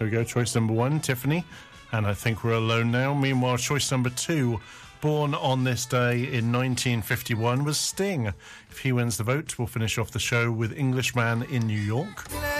There we go, choice number 1, Tiffany. And I think we're alone now. Meanwhile, choice number 2, born on this day in 1951, was Sting. If he wins the vote, we'll finish off the show with Englishman in New York.